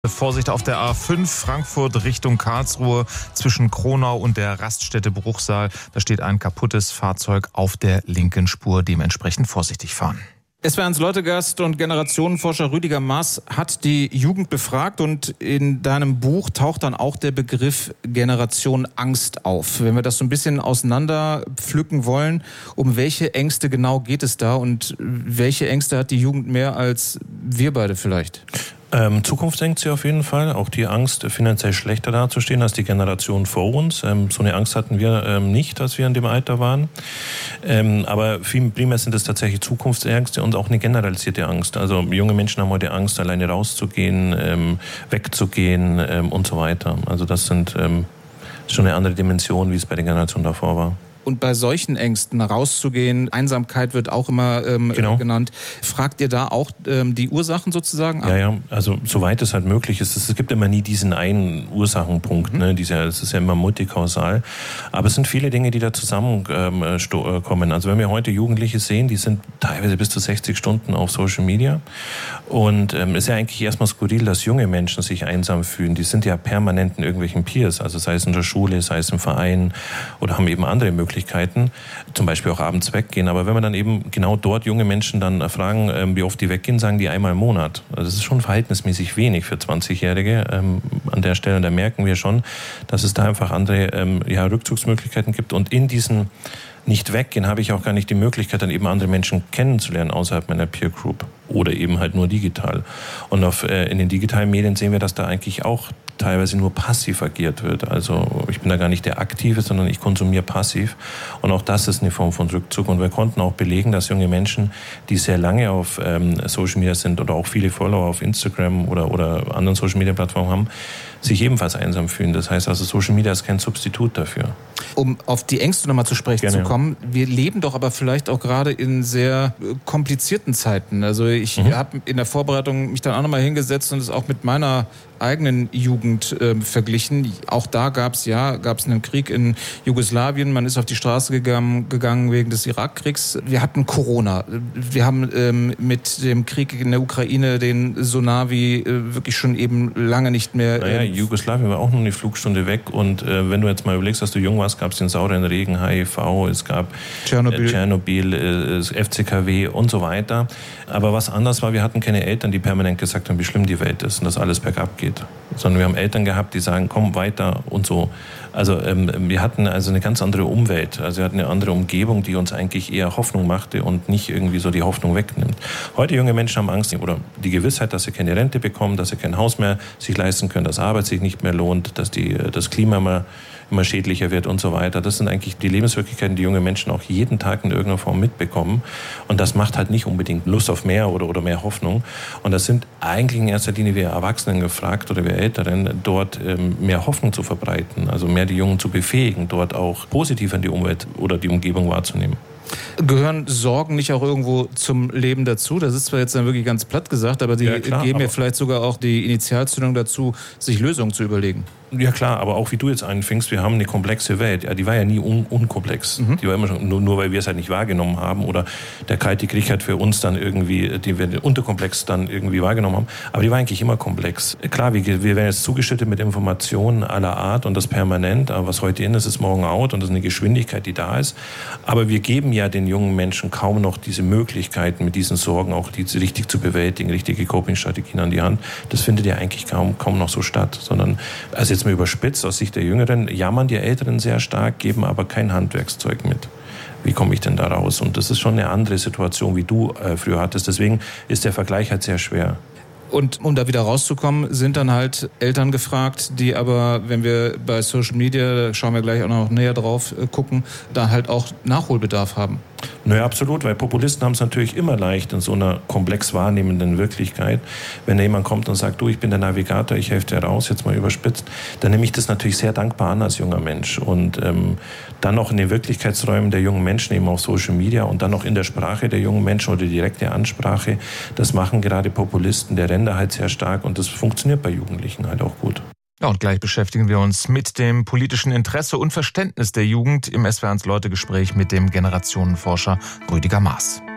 Vorsicht auf der A5 Frankfurt Richtung Karlsruhe zwischen Kronau und der Raststätte Bruchsal. Da steht ein kaputtes Fahrzeug auf der linken Spur. Dementsprechend vorsichtig fahren. SWR1 Leutegast und Generationenforscher Rüdiger Maaß hat die Jugend befragt und in deinem Buch taucht dann auch der Begriff Generation Angst auf. Wenn wir das so ein bisschen auseinander pflücken wollen, um welche Ängste genau geht es da und welche Ängste hat die Jugend mehr als wir beide vielleicht? Zukunftsängste auf jeden Fall. Auch die Angst, finanziell schlechter dazustehen als die Generation vor uns. So eine Angst hatten wir nicht, als wir in dem Alter waren. Aber primär sind es tatsächlich Zukunftsängste und auch eine generalisierte Angst. Also junge Menschen haben heute Angst, alleine rauszugehen, wegzugehen und so weiter. Also das sind schon eine andere Dimension, wie es bei der Generation davor war. Und bei solchen Ängsten rauszugehen, Einsamkeit wird auch immer genannt. Fragt ihr da auch die Ursachen sozusagen ab? Ja, also soweit es halt möglich ist. Es gibt immer nie diesen einen Ursachenpunkt. Es ist ja immer multikausal. Aber es sind viele Dinge, die da zusammenkommen. Also wenn wir heute Jugendliche sehen, die sind teilweise bis zu 60 Stunden auf Social Media. Und es ist ja eigentlich erstmal skurril, dass junge Menschen sich einsam fühlen. Die sind ja permanent in irgendwelchen Peers. Also sei es in der Schule, sei es im Verein oder haben eben andere Möglichkeiten, zum Beispiel auch abends weggehen. Aber wenn wir dann eben genau dort junge Menschen dann fragen, wie oft die weggehen, sagen die einmal im Monat. Also das ist schon verhältnismäßig wenig für 20-Jährige an der Stelle. Und da merken wir schon, dass es da einfach andere Rückzugsmöglichkeiten gibt. Und in diesen nicht weggehen habe ich auch gar nicht die Möglichkeit, dann eben andere Menschen kennenzulernen außerhalb meiner Peer Group oder eben halt nur digital. Und in den digitalen Medien sehen wir, dass da eigentlich auch teilweise nur passiv agiert wird. Also ich bin da gar nicht der Aktive, sondern ich konsumiere passiv. Und auch das ist eine Form von Rückzug. Und wir konnten auch belegen, dass junge Menschen, die sehr lange auf Social Media sind oder auch viele Follower auf Instagram oder anderen Social Media Plattformen haben, sich ebenfalls einsam fühlen. Das heißt also, Social Media ist kein Substitut dafür. Um auf die Ängste nochmal zu sprechen zu kommen, wir leben doch aber vielleicht auch gerade in sehr komplizierten Zeiten. Also ich habe in der Vorbereitung mich dann auch nochmal hingesetzt und es auch mit meiner eigenen Jugend verglichen. Auch da gab es einen Krieg in Jugoslawien. Man ist auf die Straße gegangen wegen des Irakkriegs. Wir hatten Corona. Wir haben mit dem Krieg in der Ukraine den Tsunami wirklich schon eben lange nicht mehr. Jugoslawien war auch nur eine Flugstunde weg. Und wenn du jetzt mal überlegst, dass du jung warst, gab es den sauren Regen, HIV, es gab Tschernobyl, FCKW und so weiter. Aber was anders war, wir hatten keine Eltern, die permanent gesagt haben, wie schlimm die Welt ist und dass alles bergab geht. Sondern wir haben Eltern gehabt, die sagen, komm weiter und so. Also wir hatten also eine ganz andere Umwelt. Also wir hatten eine andere Umgebung, die uns eigentlich eher Hoffnung machte und nicht irgendwie so die Hoffnung wegnimmt. Heute junge Menschen haben Angst oder die Gewissheit, dass sie keine Rente bekommen, dass sie kein Haus mehr sich leisten können, dass Arbeit sich nicht mehr lohnt, dass das Klima immer schädlicher wird und so weiter. Das sind eigentlich die Lebenswirklichkeiten, die junge Menschen auch jeden Tag in irgendeiner Form mitbekommen. Und das macht halt nicht unbedingt Lust auf mehr oder mehr Hoffnung. Und das sind eigentlich in erster Linie wir Erwachsenen gefragt oder wir Älteren, dort mehr Hoffnung zu verbreiten, also mehr die Jungen zu befähigen, dort auch positiv an die Umwelt oder die Umgebung wahrzunehmen. Gehören Sorgen nicht auch irgendwo zum Leben dazu? Das ist zwar jetzt dann wirklich ganz platt gesagt, aber die geben ja vielleicht sogar auch die Initialzündung dazu, sich Lösungen zu überlegen. Ja klar, aber auch wie du jetzt einfängst, wir haben eine komplexe Welt. Ja, die war ja nie unkomplex. Die war immer schon, nur weil wir es halt nicht wahrgenommen haben oder der Kalte Krieg hat für uns dann irgendwie, die wir den Unterkomplex dann irgendwie wahrgenommen haben. Aber die war eigentlich immer komplex. Klar, wir werden jetzt zugeschüttet mit Informationen aller Art und das permanent. Aber was heute in ist morgen out und das ist eine Geschwindigkeit, die da ist. Aber wir geben ja den jungen Menschen kaum noch diese Möglichkeiten, mit diesen Sorgen auch die richtig zu bewältigen, richtige Coping-Strategien an die Hand. Das findet ja eigentlich kaum noch so statt, sondern also jetzt mal überspitzt, aus Sicht der Jüngeren, jammern die Älteren sehr stark, geben aber kein Handwerkszeug mit. Wie komme ich denn da raus? Und das ist schon eine andere Situation, wie du früher hattest. Deswegen ist der Vergleich halt sehr schwer. Und um da wieder rauszukommen, sind dann halt Eltern gefragt, die aber, wenn wir bei Social Media, da schauen wir gleich auch noch näher drauf, gucken, da halt auch Nachholbedarf haben. Naja, absolut, weil Populisten haben es natürlich immer leicht in so einer komplex wahrnehmenden Wirklichkeit. Wenn da jemand kommt und sagt, du, ich bin der Navigator, ich helfe dir raus, jetzt mal überspitzt, dann nehme ich das natürlich sehr dankbar an als junger Mensch. Und dann noch in den Wirklichkeitsräumen der jungen Menschen, eben auf Social Media und dann noch in der Sprache der jungen Menschen oder direkte Ansprache, das machen gerade Populisten der Ränder halt sehr stark und das funktioniert bei Jugendlichen halt auch gut. Ja, und gleich beschäftigen wir uns mit dem politischen Interesse und Verständnis der Jugend im SWR1 Leutegespräch mit dem Generationenforscher Rüdiger Maaß.